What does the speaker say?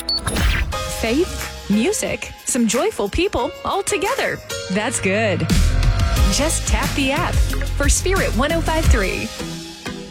Faith, music, some joyful people all together. That's good. Just tap the app for Spirit 1053.